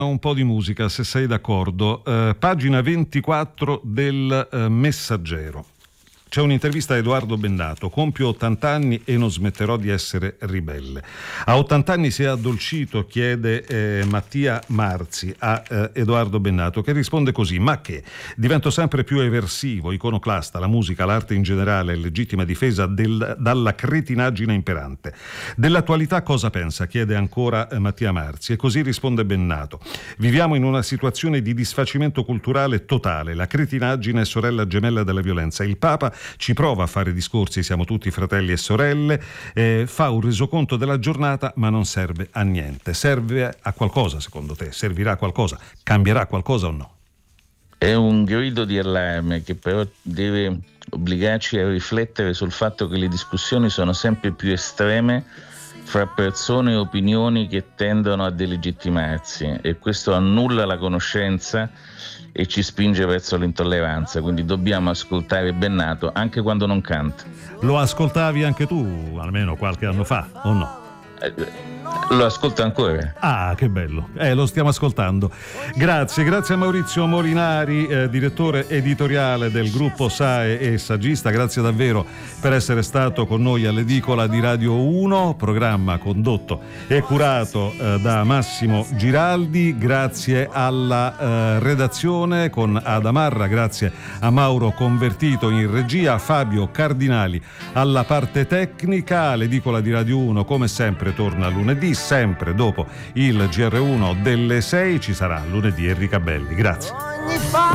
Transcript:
Un po' di musica, se sei d'accordo. Pagina 24 del Messaggero. C'è un'intervista a Edoardo Bennato. Compio 80 anni e non smetterò di essere ribelle. A 80 anni si è addolcito, chiede Mattia Marzi a Edoardo Bennato, che risponde così: ma che? Divento sempre più eversivo, iconoclasta, la musica, l'arte in generale è legittima difesa dalla cretinaggine imperante. Dell'attualità cosa pensa? Chiede ancora Mattia Marzi, e così risponde Bennato: viviamo in una situazione di disfacimento culturale totale, la cretinaggine è sorella gemella della violenza, il Papa ci prova a fare discorsi, siamo tutti fratelli e sorelle, fa un resoconto della giornata, ma non serve a niente. Serve a qualcosa, secondo te? Servirà a qualcosa? Cambierà qualcosa o no? È un grido di allarme che però deve obbligarci a riflettere sul fatto che le discussioni sono sempre più estreme fra persone e opinioni che tendono a delegittimarsi, e questo annulla la conoscenza e ci spinge verso l'intolleranza. Quindi dobbiamo ascoltare Bennato anche quando non canta. Lo ascoltavi anche tu almeno qualche anno fa, o no? Lo ascolto ancora. Ah, che bello, lo stiamo ascoltando. Grazie a Maurizio Molinari, direttore editoriale del gruppo SAE e saggista. Grazie davvero per essere stato con noi all'edicola di Radio 1, programma condotto e curato da Massimo Giraldi. Grazie alla redazione con Ada Marra, grazie a Mauro Convertito in regia, a Fabio Cardinali alla parte tecnica. L'edicola di Radio 1 come sempre torna lunedì, sempre dopo il GR1 delle 6. Ci sarà lunedì Enrica Belli. Grazie.